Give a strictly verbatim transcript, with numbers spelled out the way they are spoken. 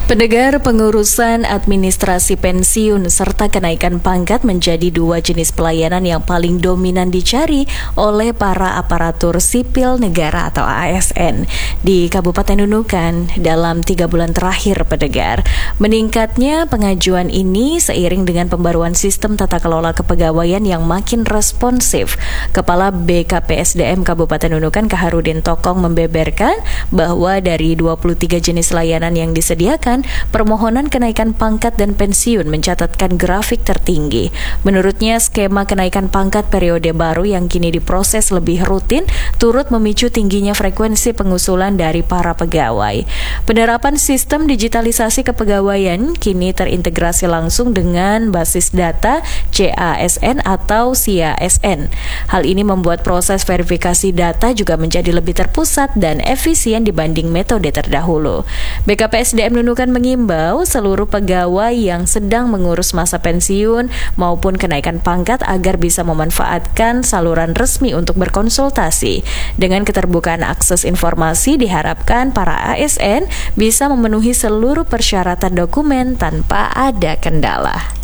Pendengar, pengurusan administrasi pensiun serta kenaikan pangkat menjadi dua jenis pelayanan yang paling dominan dicari oleh para aparatur sipil negara atau A S N di Kabupaten Nunukan dalam tiga bulan terakhir. Pendengar, meningkatnya pengajuan ini seiring dengan pembaruan sistem tata kelola kepegawaian yang makin responsif. Kepala B K P S D M Kabupaten Nunukan Kaharudin Tokong membeberkan bahwa dari dua puluh tiga jenis layanan yang disediakan, permohonan kenaikan pangkat dan pensiun mencatatkan grafik tertinggi. Menurutnya, skema kenaikan pangkat periode baru yang kini diproses lebih rutin turut memicu tingginya frekuensi pengusulan dari para pegawai. Penerapan sistem digitalisasi kepegawaian kini terintegrasi langsung dengan basis data C A S N atau C A S N. Hal ini membuat proses verifikasi data juga menjadi lebih terpusat dan efisien dibanding metode terdahulu. B K P S D M Nunukan mengimbau seluruh pegawai yang sedang mengurus masa pensiun maupun kenaikan pangkat agar bisa memanfaatkan saluran resmi untuk berkonsultasi. Dengan keterbukaan akses informasi, diharapkan para A S N bisa memenuhi seluruh persyaratan dokumen tanpa ada kendala.